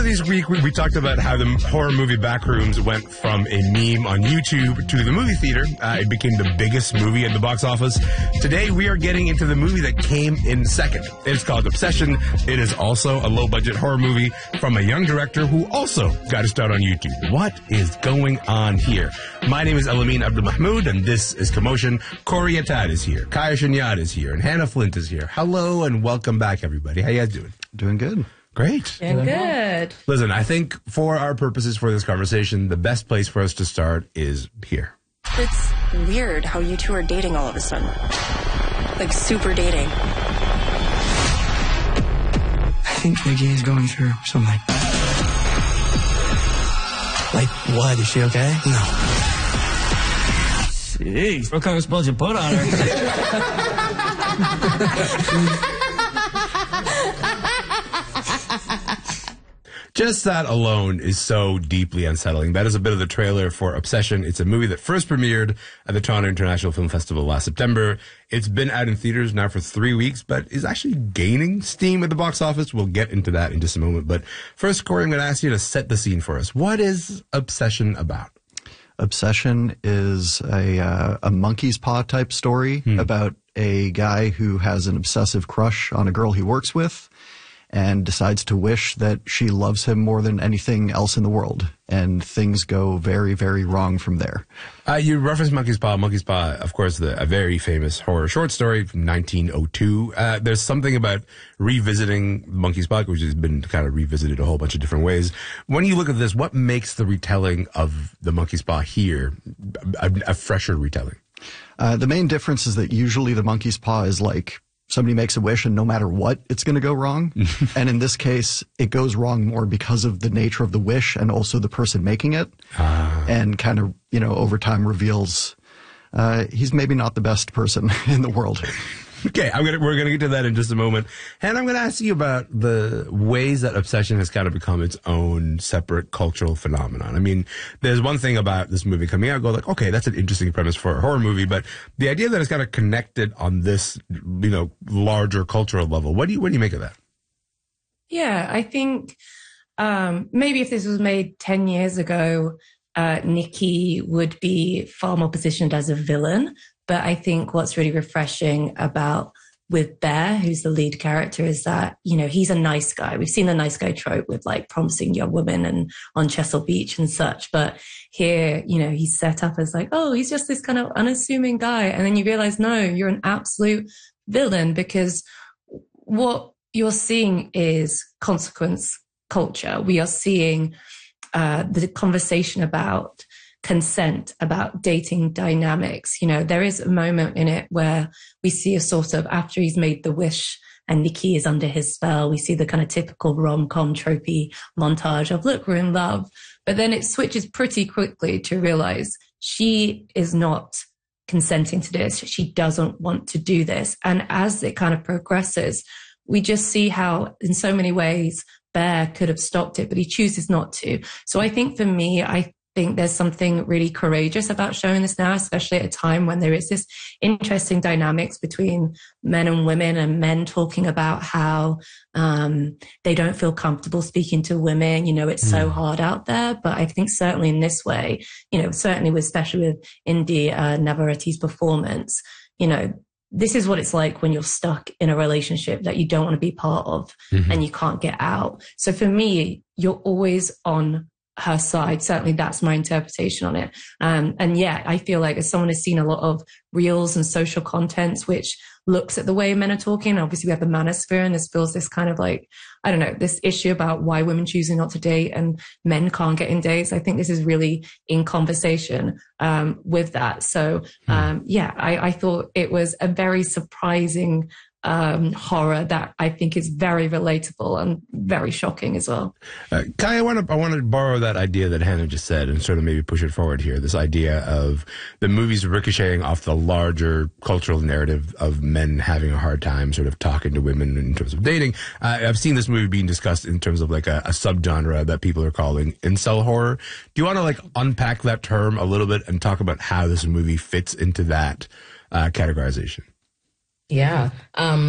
Earlier this week, we talked about how the horror movie Backrooms went from a meme on YouTube to the movie theater. It became the biggest movie at the box office. Today, we are getting into the movie that came in second. It's called Obsession. It is also a low-budget horror movie from a young director who also got his start on YouTube. What is going on here? My name is Elamin Abdulmahmoud, and this is Commotion. Corey Atad is here. Kaya Shinyad is here. And Hannah Flint is here. Hello, and welcome back, everybody. How you guys doing? Doing good. Great. Doing good. Listen, I think for our purposes for this conversation, the best place for us to start is here. It's weird how you two are dating all of a sudden. Like, super dating. I think Nikki is going through something. Like what? Is she okay? No. Jeez, what kind of spells you put on her? Just that alone is so deeply unsettling. That is a bit of the trailer for Obsession. It's a movie that first premiered at the Toronto International Film Festival last September. It's been out in theaters now for 3 weeks, but is actually gaining steam at the box office. We'll get into that in just a moment. But first, Corey, I'm going to ask you to set the scene for us. What is Obsession about? Obsession is a monkey's paw type story about a guy who has an obsessive crush on a girl he works with and decides to wish that she loves him more than anything else in the world. And things go very, very wrong from there. You referenced Monkey's Paw. Monkey's Paw, of course, a very famous horror short story from 1902. There's something about revisiting Monkey's Paw, which has been kind of revisited a whole bunch of different ways. When you look at this, what makes the retelling of the Monkey's Paw here a fresher retelling? The main difference is that usually the Monkey's Paw is like, somebody makes a wish and no matter what, it's going to go wrong. And in this case, it goes wrong more because of the nature of the wish and also the person making it. And kind of, over time reveals he's maybe not the best person in the world. Okay, we're gonna get to that in just a moment. And I'm gonna ask you about the ways that Obsession has kind of become its own separate cultural phenomenon. I mean, there's one thing about this movie coming out, go like, okay, that's an interesting premise for a horror movie, but the idea that it's kind of connected on this, larger cultural level, what do you make of that? Yeah, I think maybe if this was made 10 years ago, Nikki would be far more positioned as a villain. But I think what's really refreshing about with Bear, who's the lead character, is that, he's a nice guy. We've seen the nice guy trope with like promising young women and on Chesil Beach and such. But here, he's set up as like, oh, he's just this kind of unassuming guy. And then you realize, no, you're an absolute villain, because what you're seeing is consequence culture. We are seeing the conversation about consent, about dating dynamics. There is a moment in it where we see a sort of, after he's made the wish and Nikki is under his spell, we see the kind of typical rom-com tropey montage of, look, we're in love. But then it switches pretty quickly to realize she is not consenting to this. She doesn't want to do this. And as it kind of progresses, we just see how in so many ways Bear could have stopped it, but he chooses not to. So I think for me, I think there's something really courageous about showing this now, especially at a time when there is this interesting dynamics between men and women, and men talking about how they don't feel comfortable speaking to women. It's so hard out there. But I think certainly in this way, certainly especially with Indy Navarrete's performance, this is what it's like when you're stuck in a relationship that you don't want to be part of and you can't get out. So for me, you're always on her side. Certainly that's my interpretation on it. And yeah, I feel like as someone who's seen a lot of reels and social contents, which looks at the way men are talking, obviously we have the manosphere, and this feels this kind of like, I don't know, this issue about why women choosing not to date and men can't get in dates. I think this is really in conversation with that. So yeah, I thought it was a very surprising horror that I think is very relatable and very shocking as well. Kai, I want to borrow that idea that Hannah just said and sort of maybe push it forward here. This idea of the movies ricocheting off the larger cultural narrative of men having a hard time sort of talking to women in terms of dating. I've seen this movie being discussed in terms of like a subgenre that people are calling incel horror. Do you want to like unpack that term a little bit and talk about how this movie fits into that categorization? Yeah.